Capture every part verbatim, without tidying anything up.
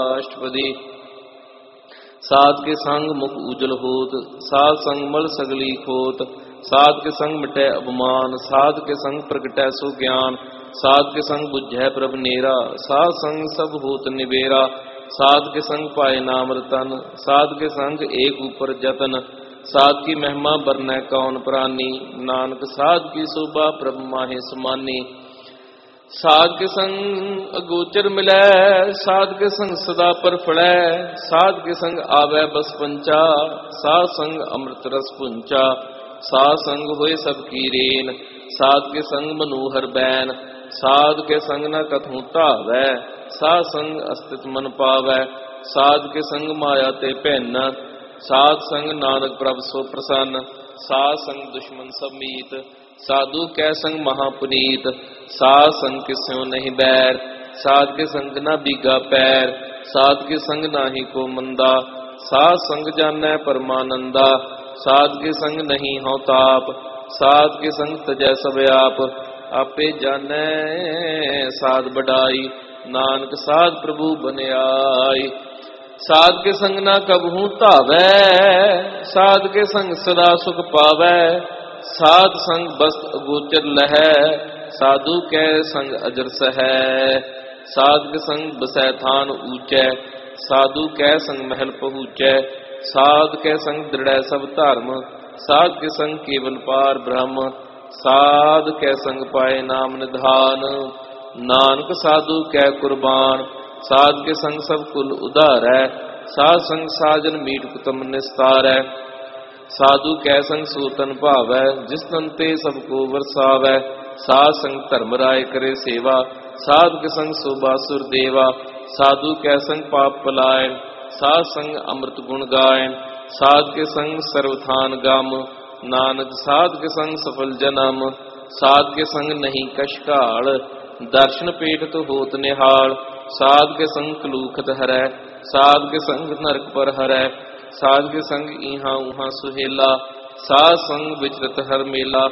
अष्टपदी। साध के संग मुख उजल होत, साध संग मल सगली खोत। साध के संग मिटै अभिमान, साध के संग प्रगटै सो ज्ञान। साध के संग बुझै प्रभ नेरा, साध संग सब होत निबेरा। साध के संग पाए नाम रतन, साध के संग एक ऊपर जतन। साध की महिमा बरनै कौन प्राणी, नानक साध की शोभा प्रभ माहे समानी। साध के संग अगोचर मिलै, साध के संग सदा पर फड़ै। साध के संग आवै बस पंचा, साध संग अमृत रस पुंचा। साध संग होए सबकी रेन, साध के संग मनोहर बैन। साध के संग न कथूं धावै, साध संग अस्तित्व मन पावै। साध के संग माया ते भैन, साध संग नानक प्रभ सो प्रसन्न। साध संग दुश्मन सब मीत, साधु कै संग महापुनीत। साध संग किस्यों नहीं बैर, साध के संग न बीगा पैर। साध के संग नाही को मंदा, साध संग जानै परमानंदा। साध के संग नहीं हौ ताप, साध के संग तजै सब आप। आपे जानै साध बढ़ाई, नानक साध प्रभु बनियाई। साध के संग ना कबहू धावै, साध के संग सदा सुख पावै। साध संग बस्त अगोचर लहै, साधु कै संग अजर सहै। साध के संग बसै थान ऊंचै, साधु कै संग महल पहुँचै। साध के संग दृढ़ै सब धर्म, साध के संग केवल पार ब्रह्म। साध कै संग पाए नाम निधान, नानक साधु कै कुर्बान। साध के संग सब कुल उधारै, साध संग साजन मीट कुटुंब निस्तारै। साधु कै संग सूतन भावै, जिस तन ते सबको वरसावै। साध संग धर्म राय करे सेवा, साध के संग शोभा सुर देवा। साधु कै संग पाप पलायन, साध संग अमृत गुण गायन। साध के संग सर्वथान गम, नानक साध के संग सफल जन्म। साध के संग नहीं कश काल, दर्शन पेट तो होत निहाल। साध के संग कलूखत हरै, साध के संग नरक पर हरै। साध के संग इहाँ उहाँ सुहेला, साध संग विचरत हर मेला।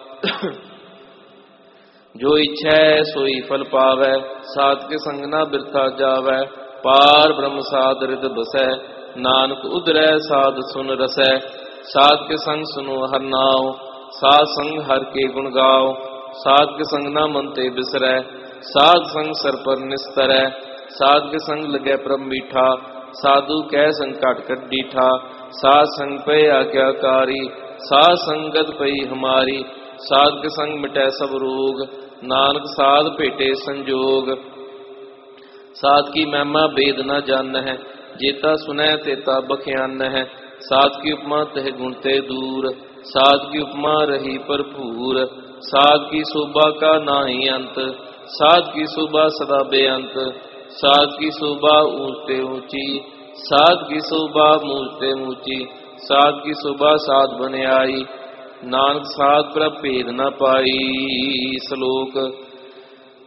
जो इच्छै सोई फल पावै, साध के संग ना बिरथा जावै। पार ब्रह्म साध हृद बसै, नानक उदरै साध सुन रसै। साध के संग सुनो हर नाव, साध संग हर के गुण गाओ। साध के संग ना मन ते बिसरै, साध संग सर पर निस्तरै। साध के संग लगै प्रभ मीठा, साधु कै संग घट घट डीठा। साध संग पे आज्ञाकारी, साध संगत पई हमारी। साध के संग मिटै सब रोग, नानक साध भेटे संजोग। साध की महिमा वेद न जान है, जेता सुनै तेता बख्यान है। साध की उपमा तह गुण ते दूर, साध की उपमा रही भरपूर। साध की शोभा का नाही अंत, साध की शोभा सदा बेअंत। साध की शोभा ऊंचते ऊंची, साध की शोभा मूंचते मूंची। साध की शोभा साध बन आई, नानक साध प्रभ भेद न पाई। श्लोक